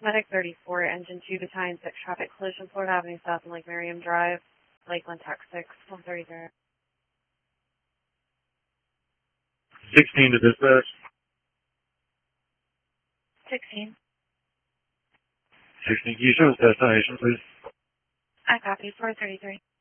Medic 34, Engine 2, Battalion 6, traffic collision, Florida Avenue South and Lake Merriam Drive, Lakeland, Tax 6, 130. 16 to dispatch. 16. 16, can you show us destination, please? I copy, 433.